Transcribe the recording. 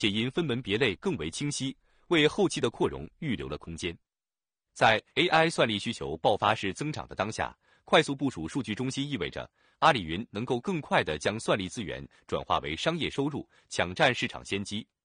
且因分门别类更为清晰，为后期的扩容预留了空间。在 AI 算力需求爆发式增长的当下，快速部署数据中心意味着阿里云能够更快地将算力资源转化为商业收入，抢占市场先机。